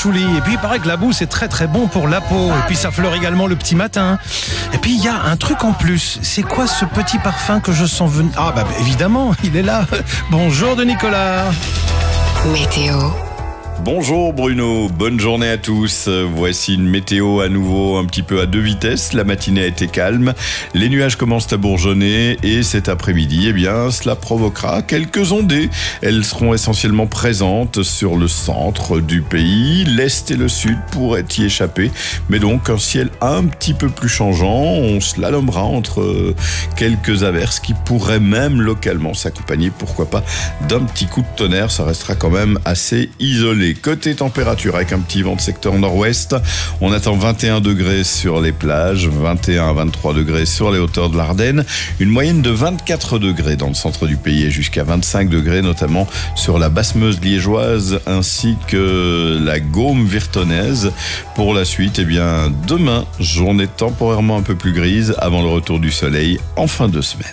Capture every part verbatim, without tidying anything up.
patchouli. Et puis il paraît que la boue c'est très très bon pour la peau. Et puis ça fleure également le petit matin. Et puis il y a un truc en plus. C'est quoi ce petit parfum que je sens venir? Ah bah évidemment, il est là. Bonjour de Nicolas. Météo. Bonjour Bruno, bonne journée à tous. Voici une météo à nouveau un petit peu à deux vitesses. La matinée a été calme, les nuages commencent à bourgeonner et cet après-midi, eh bien, cela provoquera quelques ondées. Elles seront essentiellement présentes sur le centre du pays. L'est et le sud pourraient y échapper, mais donc un ciel un petit peu plus changeant. On slalomera entre quelques averses qui pourraient même localement s'accompagner, pourquoi pas, d'un petit coup de tonnerre. Ça restera quand même assez isolé. Côté température, avec un petit vent de secteur nord-ouest, on attend vingt et un degrés sur les plages, vingt et un à vingt-trois degrés sur les hauteurs de l'Ardenne, une moyenne de vingt-quatre degrés dans le centre du pays et jusqu'à vingt-cinq degrés notamment sur la Basse-Meuse liégeoise ainsi que la Gaume virtonnaise. Pour la suite, eh bien, demain, journée temporairement un peu plus grise avant le retour du soleil en fin de semaine.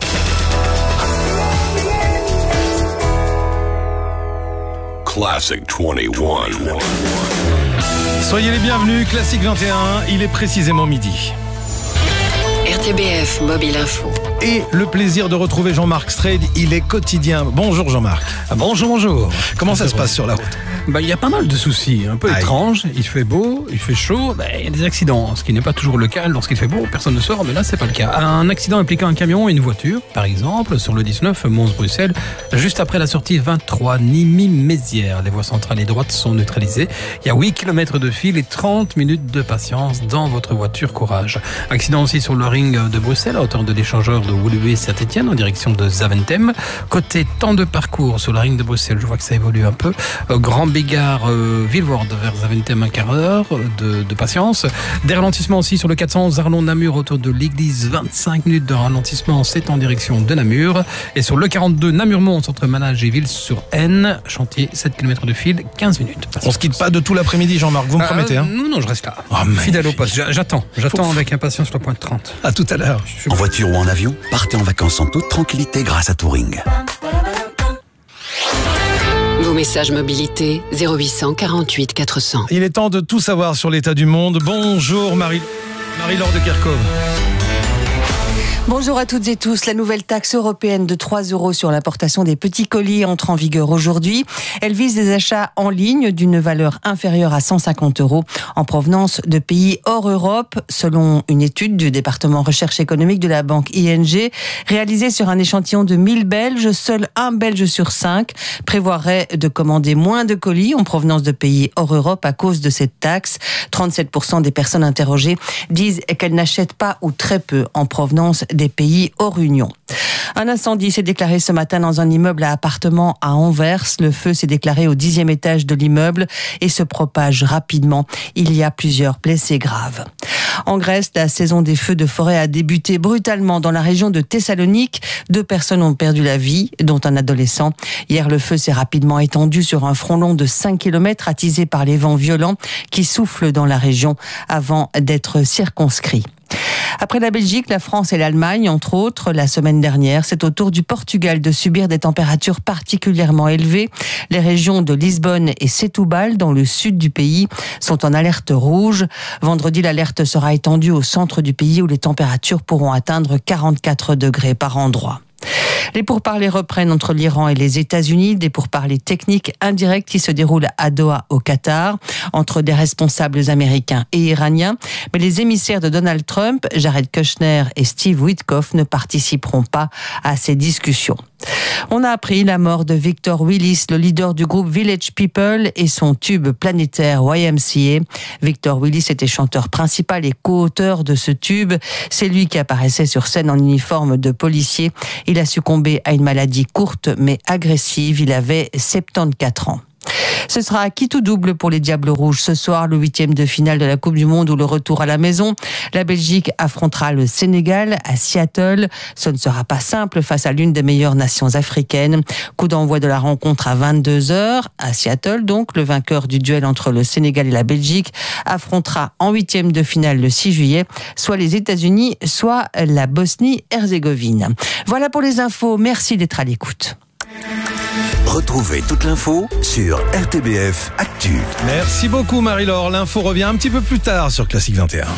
Classic vingt et un. Soyez les bienvenus, Classic vingt et un, il est précisément midi. R T B F Mobile Info. Et le plaisir de retrouver Jean-Marc Strade, il est quotidien. Bonjour Jean-Marc. Bonjour, bonjour. Comment ça se passe sur la route? Bah, il y a pas mal de soucis, un peu Aïe. étranges. Il fait beau, il fait chaud, bah, il y a des accidents, ce qui n'est pas toujours le cas. Lorsqu'il fait beau, personne ne sort, mais là, c'est pas le cas. Un accident impliquant un camion et une voiture, par exemple, sur le dix-neuf Mons-Bruxelles, juste après la sortie vingt-trois Nîmes-Mézières. Les voies centrales et droites sont neutralisées. Il y a huit kilomètres de fil et trente minutes de patience dans votre voiture. Courage. Accident aussi sur le ring de Bruxelles, à hauteur de l'échangeur de Woluwe-Saint-Étienne, en direction de Zaventem. Côté temps de parcours sur le ring de Bruxelles, je vois que ça évolue un peu. Euh, Grand Bégard, euh, Vilvoorde vers Zaventem, un quart d'heure de, de patience. Des ralentissements aussi sur le quatre cents Arlon-Namur autour de l'église, vingt-cinq minutes de ralentissement, c'est en direction de Namur. Et sur le quarante-deux Namur-Mons entre Manage et Ville-sur-Aisne, chantier sept kilomètres de fil, quinze minutes. On se quitte pas de tout l'après-midi Jean-Marc, vous me Euh, promettez hein? Non, non, je reste là. Oh, Fidèle au magnifique. poste. J'a- J'attends, j'attends Faut- avec impatience le point de trente. À tout à l'heure. En voiture ou en avion, partez en vacances en toute tranquillité grâce à Touring. Vos messages mobilité zéro huit cent quarante-huit quatre cents. Il est temps de tout savoir sur l'état du monde. Bonjour Marie, Marie-Laure de Kerkhove. Bonjour à toutes et tous. La nouvelle taxe européenne de trois euros sur l'importation des petits colis entre en vigueur aujourd'hui. Elle vise des achats en ligne d'une valeur inférieure à cent cinquante euros en provenance de pays hors Europe, selon une étude du département recherche économique de la banque I N G, réalisée sur un échantillon de mille Belges. Seul un Belge sur cinq prévoirait de commander moins de colis en provenance de pays hors Europe à cause de cette taxe. trente-sept pour cent des personnes interrogées disent qu'elles n'achètent pas ou très peu en provenance des pays hors Union. Un incendie s'est déclaré ce matin dans un immeuble à appartements à Anvers. Le feu s'est déclaré au dixième étage de l'immeuble et se propage rapidement. Il y a plusieurs blessés graves. En Grèce, la saison des feux de forêt a débuté brutalement dans la région de Thessalonique. Deux personnes ont perdu la vie, dont un adolescent. Hier, le feu s'est rapidement étendu sur un front long de cinq kilomètres attisé par les vents violents qui soufflent dans la région avant d'être circonscrits. Après la Belgique, la France et l'Allemagne, entre autres, la semaine dernière, c'est au tour du Portugal de subir des températures particulièrement élevées. Les régions de Lisbonne et Setúbal, dans le sud du pays, sont en alerte rouge. Vendredi, l'alerte sera étendue au centre du pays où les températures pourront atteindre quarante-quatre degrés par endroit. Les pourparlers reprennent entre l'Iran et les États-Unis, des pourparlers techniques indirects qui se déroulent à Doha au Qatar, entre des responsables américains et iraniens. Mais les émissaires de Donald Trump, Jared Kushner et Steve Witkoff, ne participeront pas à ces discussions. On a appris la mort de Victor Willis, le leader du groupe Village People et son tube planétaire Y M C A. Victor Willis était chanteur principal et co-auteur de ce tube. C'est lui qui apparaissait sur scène en uniforme de policier. Il a succombé à une maladie courte mais agressive. Il avait soixante-quatorze ans. Ce sera à qui tout double pour les Diables Rouges ce soir, le huitième de finale de la Coupe du Monde ou le retour à la maison. La Belgique affrontera le Sénégal à Seattle. Ce ne sera pas simple face à l'une des meilleures nations africaines. Coup d'envoi de la rencontre à vingt-deux heures à Seattle. Donc, le vainqueur du duel entre le Sénégal et la Belgique affrontera en huitième de finale le six juillet, soit les États-Unis, soit la Bosnie-Herzégovine. Voilà pour les infos. Merci d'être à l'écoute. Retrouvez toute l'info sur R T B F Actu. Merci beaucoup Marie-Laure. L'info revient un petit peu plus tard sur Classique vingt et un.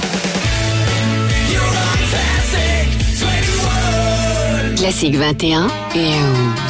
Classique vingt et un et...